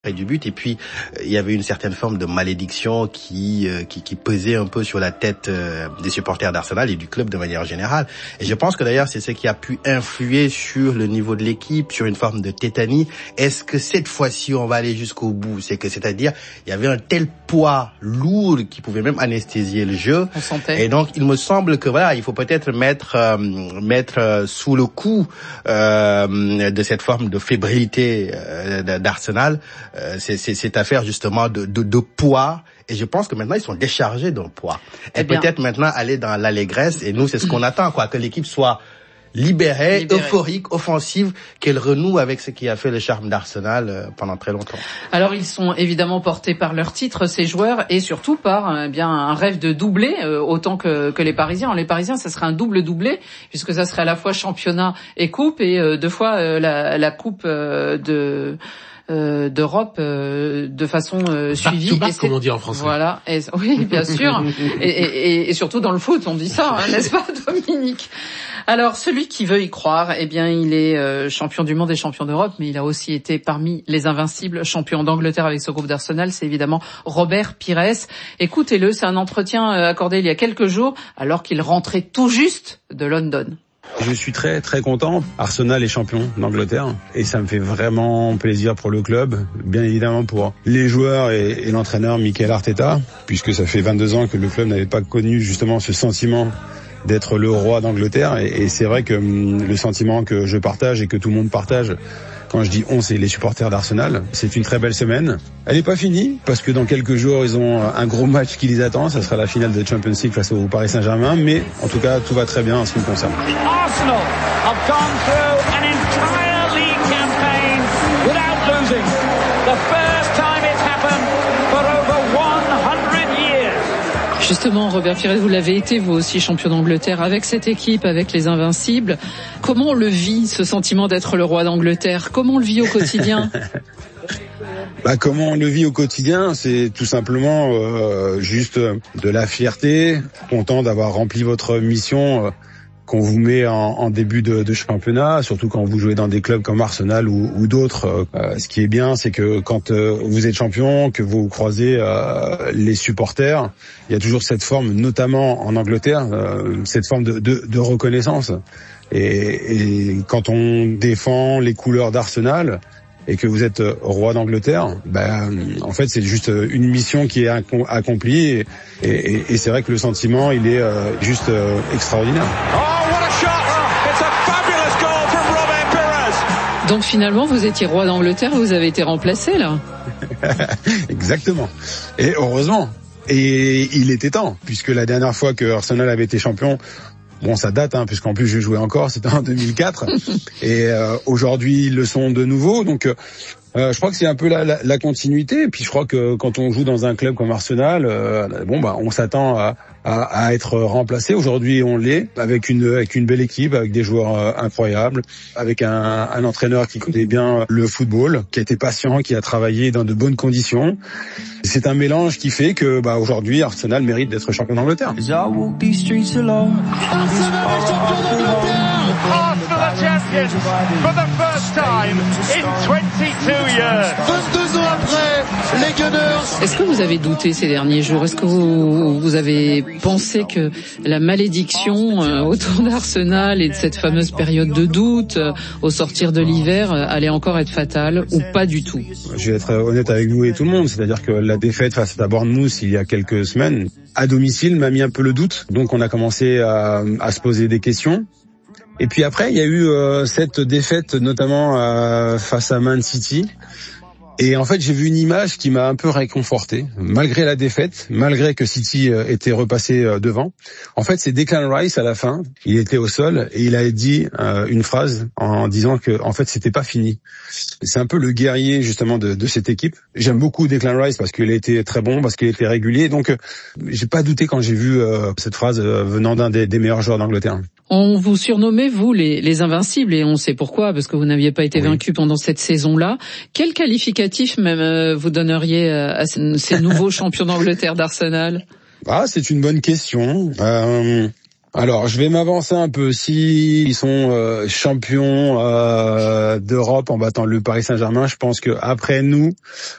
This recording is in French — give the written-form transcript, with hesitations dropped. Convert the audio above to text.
du but, et puis il y avait une certaine forme de malédiction qui pesait un peu sur la tête des supporters d'Arsenal et du club de manière générale. Et je pense que d'ailleurs c'est ce qui a pu influer sur le niveau de l'équipe, sur une forme de tétanie. Est-ce que cette fois-ci on va aller jusqu'au bout? C'est-à-dire il y avait un tel poids lourd qui pouvait même anesthésier le jeu. On sentait. Et donc il me semble que voilà, il faut peut-être mettre sous le coup de cette forme de fébrilité d'Arsenal cette affaire justement de poids, et je pense que maintenant ils sont déchargés d'un poids. Et peut-être maintenant aller dans l'allégresse, et nous c'est ce qu'on attend, que l'équipe soit libérée, euphorique, offensive, qu'elle renoue avec ce qui a fait le charme d'Arsenal pendant très longtemps. Alors ils sont évidemment portés par leur titre, ces joueurs, et surtout par un rêve de doublé, autant que les Parisiens. Les Parisiens, ça serait un doublé, puisque ça serait à la fois championnat et coupe, et 2 fois la coupe d'Europe de façon suivie. Back-to-back, comme on dit en français. Voilà, oui, bien sûr. et surtout dans le foot, on dit ça, n'est-ce pas, Dominique? Alors, celui qui veut y croire, il est champion du monde et champion d'Europe, mais il a aussi été parmi les invincibles, champion d'Angleterre avec ce groupe d'Arsenal. C'est évidemment Robert Pires. Écoutez-le, c'est un entretien accordé il y a quelques jours, alors qu'il rentrait tout juste de London. Je suis très très content. Arsenal est champion d'Angleterre et ça me fait vraiment plaisir pour le club, bien évidemment pour les joueurs et l'entraîneur Mikel Arteta, puisque ça fait 22 ans que le club n'avait pas connu justement ce sentiment d'être le roi d'Angleterre, et c'est vrai que le sentiment que je partage et que tout le monde partage, quand je dis on, c'est les supporters d'Arsenal. C'est une très belle semaine. Elle n'est pas finie, parce que dans quelques jours, ils ont un gros match qui les attend. Ça sera la finale de Champions League face au Paris Saint-Germain. Mais en tout cas, tout va très bien en ce qui me concerne. Arsenal have gone through an entire league campaign without losing. The first time it's happened for over 100 years. Justement, Robert Pires, vous l'avez été, vous aussi, champion d'Angleterre avec cette équipe, avec les Invincibles. Comment on le vit, ce sentiment d'être le roi d'Angleterre? Comment on le vit au quotidien? Comment on le vit au quotidien, c'est tout simplement juste de la fierté, content d'avoir rempli votre mission qu'on vous met en début de championnat, surtout quand vous jouez dans des clubs comme Arsenal ou d'autres. Ce qui est bien, c'est que quand vous êtes champion, que vous croisez les supporters, il y a toujours cette forme, notamment en Angleterre, cette forme de reconnaissance. Et quand on défend les couleurs d'Arsenal et que vous êtes roi d'Angleterre, en fait c'est juste une mission qui est accomplie, et c'est vrai que le sentiment il est juste extraordinaire. Donc finalement vous étiez roi d'Angleterre, vous avez été remplacé là. Exactement. Et heureusement. Et il était temps, puisque la dernière fois que Arsenal avait été champion, bon, ça date, puisqu'en plus je jouais encore, c'était en 2004. Et aujourd'hui, ils le sont de nouveau. Donc, je crois que c'est un peu la continuité. Et puis, je crois que quand on joue dans un club comme Arsenal, on s'attend à être remplacé. Aujourd'hui, on l'est, avec une belle équipe, avec des joueurs incroyables, avec un entraîneur qui connaît bien le football, qui a été patient, qui a travaillé dans de bonnes conditions. C'est un mélange qui fait que aujourd'hui, Arsenal mérite d'être champion d'Angleterre. Arsenal est champion for the first time in 22 years. 22 ans après, les Gunners. Est-ce que vous avez douté ces derniers jours? Est-ce que vous avez pensé que la malédiction autour d'Arsenal et de cette fameuse période de doute au sortir de l'hiver allait encore être fatale, ou pas du tout? Je vais être honnête avec vous et tout le monde, c'est-à-dire que la défaite face à Bournemouth il y a quelques semaines, à domicile, m'a mis un peu le doute. Donc on a commencé à se poser des questions. Et puis après, il y a eu cette défaite, notamment face à Man City. Et en fait, j'ai vu une image qui m'a un peu réconforté, malgré la défaite, malgré que City était repassé devant. En fait, c'est Declan Rice à la fin. Il était au sol et il a dit une phrase en disant que, en fait, c'était pas fini. C'est un peu le guerrier justement de cette équipe. J'aime beaucoup Declan Rice parce qu'il a été très bon, parce qu'il était régulier. Donc, j'ai pas douté quand j'ai vu cette phrase venant d'un des meilleurs joueurs d'Angleterre. On vous surnommait, vous, les Invincibles, et on sait pourquoi, parce que vous n'aviez pas été vaincu pendant cette saison-là. Quel qualificatif même vous donneriez à ces nouveaux champions d'Angleterre d'Arsenal? C'est une bonne question. Alors, je vais m'avancer un peu. Si ils sont champions d'Europe en battant le Paris Saint-Germain, je pense que après nous,